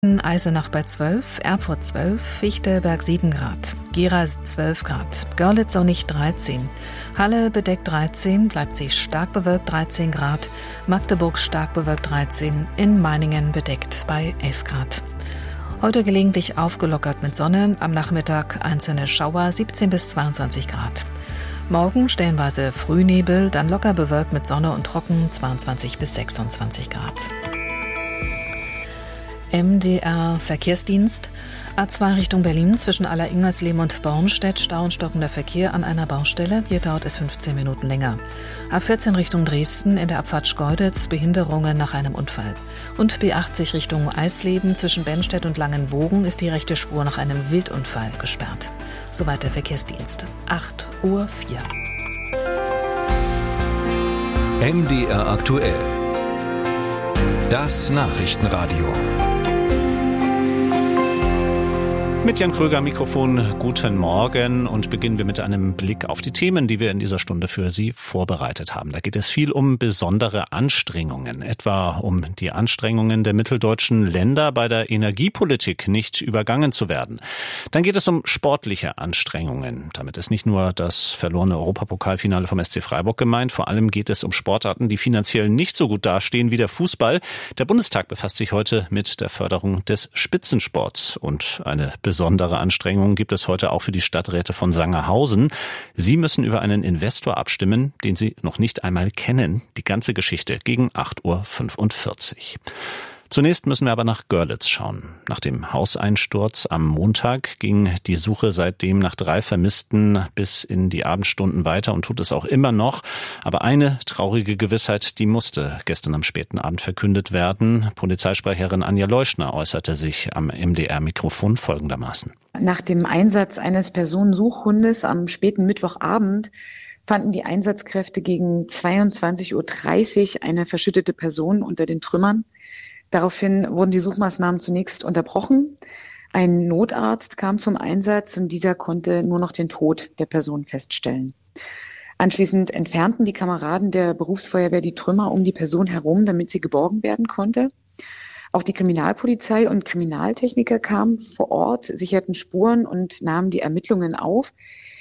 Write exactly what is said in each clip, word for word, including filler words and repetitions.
Eisenach bei zwölf, Erfurt zwölf, Fichtelberg sieben Grad, Gera zwölf Grad, Görlitz sonnig dreizehn, Halle bedeckt dreizehn, Leipzig stark bewölkt dreizehn Grad, Magdeburg stark bewölkt dreizehn, in Meiningen bedeckt bei elf Grad. Heute gelegentlich aufgelockert mit Sonne, am Nachmittag einzelne Schauer siebzehn bis zweiundzwanzig Grad. Morgen stellenweise Frühnebel, dann locker bewölkt mit Sonne und trocken zweiundzwanzig bis sechsundzwanzig Grad. M D R Verkehrsdienst. A zwei Richtung Berlin zwischen Aller-Ingersleben und Bornstedt, Stau und stockender Verkehr an einer Baustelle. Hier dauert es fünfzehn Minuten länger. A vierzehn Richtung Dresden in der Abfahrt Schkeuditz, Behinderungen nach einem Unfall. Und B achtzig Richtung Eisleben zwischen Bennstedt und Langenbogen ist die rechte Spur nach einem Wildunfall gesperrt. Soweit der Verkehrsdienst. acht Uhr vier. M D R aktuell. Das Nachrichtenradio. Mit Jan Kröger am Mikrofon, guten Morgen, und beginnen wir mit einem Blick auf die Themen, die wir in dieser Stunde für Sie vorbereitet haben. Da geht es viel um besondere Anstrengungen, etwa um die Anstrengungen der mitteldeutschen Länder bei der Energiepolitik nicht übergangen zu werden. Dann geht es um sportliche Anstrengungen. Damit ist nicht nur das verlorene Europapokalfinale vom S C Freiburg gemeint, vor allem geht es um Sportarten, die finanziell nicht so gut dastehen wie der Fußball. Der Bundestag befasst sich heute mit der Förderung des Spitzensports, und eine besondere Anstrengungen gibt es heute auch für die Stadträte von Sangerhausen. Sie müssen über einen Investor abstimmen, den Sie noch nicht einmal kennen. Die ganze Geschichte gegen acht Uhr fünfundvierzig. Zunächst müssen wir aber nach Görlitz schauen. Nach dem Hauseinsturz am Montag ging die Suche seitdem nach drei Vermissten bis in die Abendstunden weiter und tut es auch immer noch. Aber eine traurige Gewissheit, die musste gestern am späten Abend verkündet werden. Polizeisprecherin Anja Leuschner äußerte sich am M D R-Mikrofon folgendermaßen. Nach dem Einsatz eines Personensuchhundes am späten Mittwochabend fanden die Einsatzkräfte gegen zweiundzwanzig Uhr dreißig eine verschüttete Person unter den Trümmern. Daraufhin wurden die Suchmaßnahmen zunächst unterbrochen. Ein Notarzt kam zum Einsatz und dieser konnte nur noch den Tod der Person feststellen. Anschließend entfernten die Kameraden der Berufsfeuerwehr die Trümmer um die Person herum, damit sie geborgen werden konnte. Auch die Kriminalpolizei und Kriminaltechniker kamen vor Ort, sicherten Spuren und nahmen die Ermittlungen auf.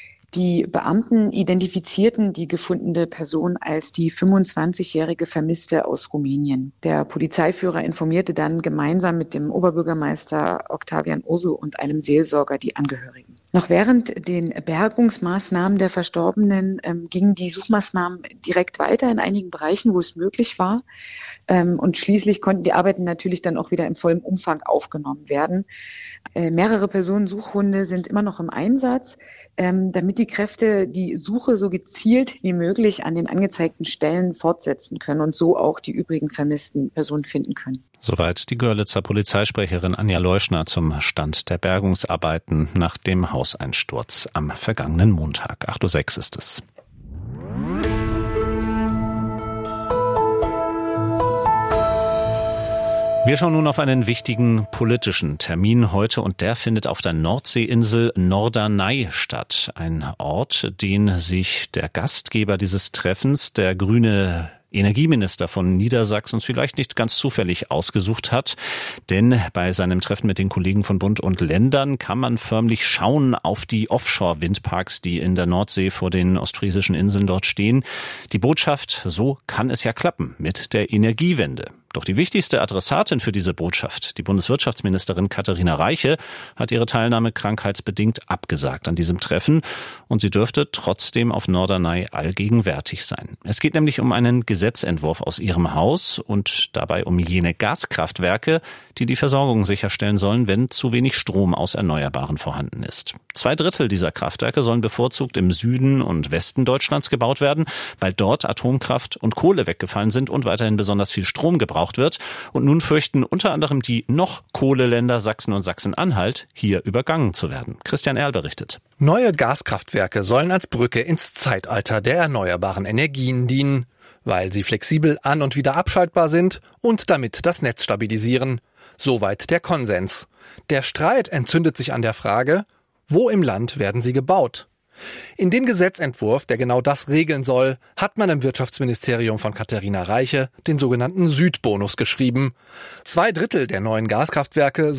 Die Beamten identifizierten die gefundene Person als die fünfundzwanzigjährige Vermisste aus Rumänien. Der Polizeiführer informierte dann gemeinsam mit dem Oberbürgermeister Octavian Ursu und einem Seelsorger die Angehörigen. Noch während den Bergungsmaßnahmen der Verstorbenen ähm, gingen die Suchmaßnahmen direkt weiter in einigen Bereichen, wo es möglich war. Ähm, und schließlich konnten die Arbeiten natürlich dann auch wieder im vollen Umfang aufgenommen werden. Äh, mehrere Personensuchhunde sind immer noch im Einsatz, ähm, damit die Kräfte die Suche so gezielt wie möglich an den angezeigten Stellen fortsetzen können und so auch die übrigen vermissten Personen finden können. Soweit die Görlitzer Polizeisprecherin Anja Leuschner zum Stand der Bergungsarbeiten nach dem Hauseinsturz am vergangenen Montag. acht Uhr sechs ist es. Wir schauen nun auf einen wichtigen politischen Termin heute, und der findet auf der Nordseeinsel Norderney statt. Ein Ort, den sich der Gastgeber dieses Treffens, der grüne Energieminister von Niedersachsen, vielleicht nicht ganz zufällig ausgesucht hat. Denn bei seinem Treffen mit den Kollegen von Bund und Ländern kann man förmlich schauen auf die Offshore-Windparks, die in der Nordsee vor den ostfriesischen Inseln dort stehen. Die Botschaft: So kann es ja klappen mit der Energiewende. Doch die wichtigste Adressatin für diese Botschaft, die Bundeswirtschaftsministerin Katharina Reiche, hat ihre Teilnahme krankheitsbedingt abgesagt an diesem Treffen, und sie dürfte trotzdem auf Norderney allgegenwärtig sein. Es geht nämlich um einen Gesetzentwurf aus ihrem Haus und dabei um jene Gaskraftwerke, die die Versorgung sicherstellen sollen, wenn zu wenig Strom aus Erneuerbaren vorhanden ist. Zwei Drittel dieser Kraftwerke sollen bevorzugt im Süden und Westen Deutschlands gebaut werden, weil dort Atomkraft und Kohle weggefallen sind und weiterhin besonders viel Strom gebraucht wird. Und nun fürchten unter anderem die noch Kohleländer Sachsen und Sachsen-Anhalt, hier übergangen zu werden. Christian Erl berichtet. Neue Gaskraftwerke sollen als Brücke ins Zeitalter der erneuerbaren Energien dienen, weil sie flexibel an- und wieder abschaltbar sind und damit das Netz stabilisieren. Soweit der Konsens. Der Streit entzündet sich an der Frage: Wo im Land werden sie gebaut? In den Gesetzentwurf, der genau das regeln soll, hat man im Wirtschaftsministerium von Katharina Reiche den sogenannten Südbonus geschrieben. Zwei Drittel der neuen Gaskraftwerke